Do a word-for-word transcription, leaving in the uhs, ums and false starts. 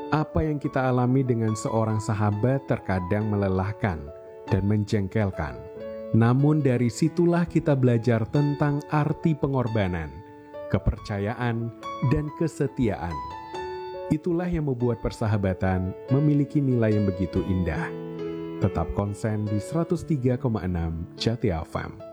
Apa yang kita alami dengan seorang sahabat terkadang melelahkan dan menjengkelkan. Namun dari situlah kita belajar tentang arti pengorbanan, kepercayaan, dan kesetiaan. Itulah yang membuat persahabatan memiliki nilai yang begitu indah. Tetap konsen di seratus tiga koma enam Jati F M.